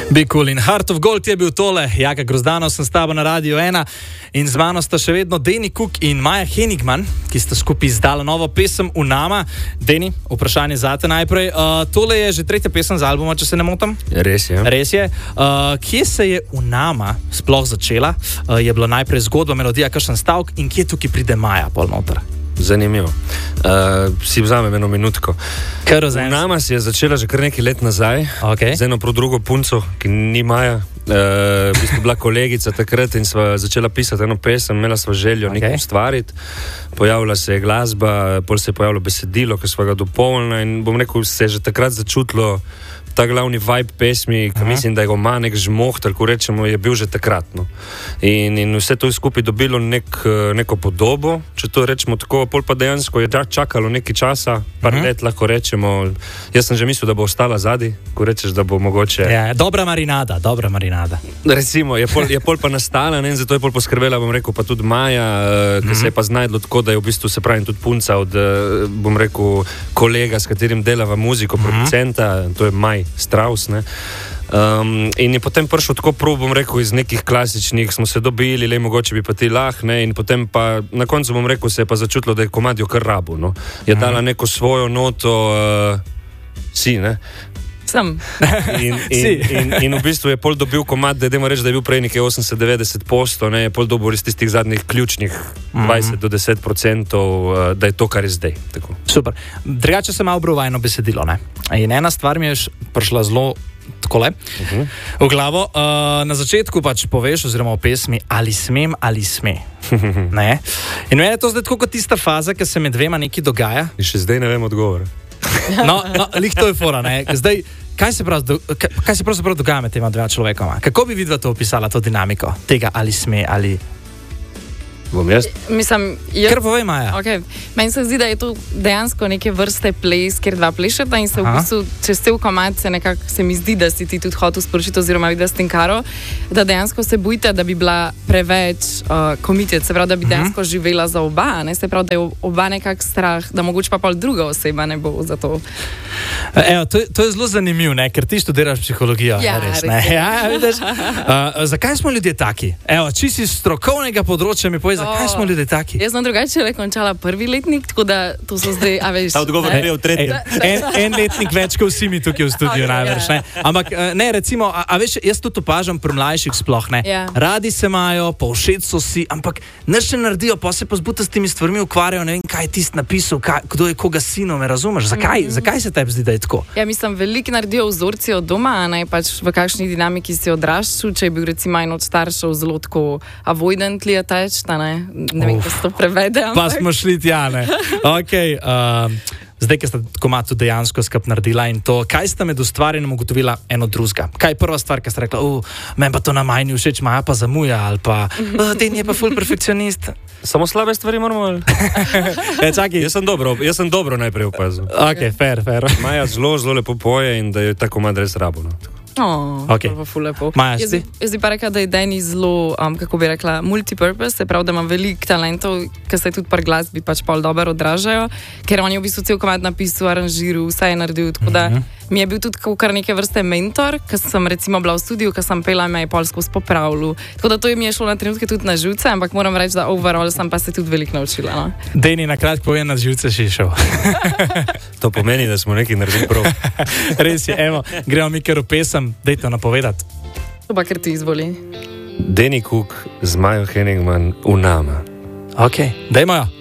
Be Cool in Heart of Gold je bil tole. Jaka Grozdanov, sem s tabo na Radio 1 in z mano sta še vedno Deni Cook in Maja Henigman, ki sta skupaj izdala novo pesem Unama. Deni, vprašanje zate najprej. Tole je že tretja pesem z albuma, če se ne motim. Res je. Res je. Kje se je Unama sploh začela? Je bila najprej zgodba, melodija, kakšen stavek in kje tukaj pride Maja pol noter? Zanimivo. Si vzamem eno minutko. Unama si je začela že kar nekaj let nazaj, z eno prav drugo punco, ki ni Maja. V bistvu bila kolegica takrat in sva začela pisati eno pesem, imela sva željo nekaj ustvariti. Pojavila se je glasba, pol se je pojavilo besedilo, ki sva ga dopolnila in bom rekel, se je že takrat začutilo ta glavni vibe pesmi, ki mislim, da je ima nek žmoht, tako rečemo, je bil že takratno. In vse to je skupaj dobilo neko podobo, če to rečemo tako, pol pa dejansko je čakalo nekaj časa, par let lahko rečemo. Jaz sem že mislil, da bo ostala zadaj, ko rečeš, da bo mogoče... Ja, dobra marinada. Recimo, je pol pa nastala, ne, in zato je pol poskrbela, bom rekel, pa tudi Maja, ki se je pa znajdlo tako, da je v bistvu, se pravi, tudi punca od, bom rekel, kolega, s katerim delava muziko, producenta, to je Maj Strauss, ne. In je potem prišel tako prav, bom rekel, iz nekih klasičnih, smo se dobili, le mogoče bi pa ti ne, in potem pa na koncu, bom rekel, se je pa začutilo, da je komad jo kar rabu, no. Je dala neko svojo noto, ne. In v bistvu je pol dobil komad, da idemo reči, da je bil prej nekaj 80-90%, ne, je pol dobil iz tistih zadnjih ključnih 20-10%, da je to, kar je zdaj. Tako. Super. Drugače se malo obrovajno besedilo, ne. In ena stvar mi je prišla zelo takole v glavo. Na začetku pač poveš, oziroma v pesmi, ali smem, ali sme. Ne? In meni je to zdaj tako kot tista faza, ki se med dvema nekaj dogaja. In še zdaj ne vem odgovora. No, lih to je fora, ne. Zdaj, kaj se pravzaprav dogaja med tema dvema človekoma? Kako bi vidva to opisala, to dinamiko tega, ali sme, ali... Bom jaz? Mislim, Kar povej, Maja. Okay. Meni se zdi, da je to dejansko neke vrste ples, kjer dva plešeta in se v bistvu, čez cel komad se mi zdi, da si ti tudi hotel sporočiti oziroma videti s tem Karo, da dejansko se bojite, da bi bila preveč committed, se pravi, da bi dejansko živela za oba, ne? Se pravi, da je oba nekak strah, da mogoče pa pol druga oseba ne bo za to. Evo, to je zelo zanimivo, ne? Ker ti študiraš psihologijo. Ja, res, ne? Ja, vidiš? Zakaj smo ljudje taki? Evo, či si strokovnega področja mi povej, zakaj smo ljudje taki? Jaz sem drugače končala prvi letnik, tako da to so zdaj, a veš... Ta odgovor je v tretjem. En letnik več, kot vsi mi tukaj v studiu najbrž, ne? Ampak, ne, recimo, a veš, jaz tudi opažam pri mlajših sploh, ne? Radi se imajo, povšeč so si, ampak nič ne naredijo, pa se pa zbuta s temi stvarmi ukvarjajo, ne vem, kaj je tist napisal, kdo je koga sinov, me razumeš? Zakaj se tebi zdi, da je tako? Ja, mislim, veliko naredijo vzorci od doma, ne, pač v kakšni dinamiki si odraščal, če je bil recimo en od staršev zelo tako avoidantly attached, ne vem, kako se to prevede. Pa smo šli tja, ne. Okay, zdaj, ki sta komad tudi dejansko skup naredila in to, kaj sta med ustvarjanjem ugotovila eno drugega? Kaj je prva stvar, ki sta rekla, meni pa to na Maji ni všeč, Maja pa zamuja, ali pa, ten je pa ful perfekcionist. Samo slabe stvari moramo... Čakaj. Jaz sem dobro najprej opazil. Ok, fair. Maja zelo lepo poje in da je ta komad res rabo, no. Okay. Maja, jaz bi pa rekla, da je Deni zelo, kako bi rekla, multipurpose, se pravi, da ima veliko talentov, ki se tudi par glasbi pač pol dobro odražajo, ker on je v bistvu cel komad napisal, aranžiral, vse je naredil, tako da mi je bil tudi kar neke vrste mentor, ker sem recimo bila v studiu, ker sem pela, me je polsko spopravljal, tako da to mi je šlo na trenutke tudi na živce, ampak moram reči, da overall sem pa se tudi veliko naučila. No? Deni, na kratko povem, na živce si šel. To pomeni, da smo nekaj naredili prav. Res je, evo, gremo mi kar v pesem. Dej to napovedati. To pa kar ti izvoli. Deni Cook z Majo Henigman, Unama. Ok, dajmo jo.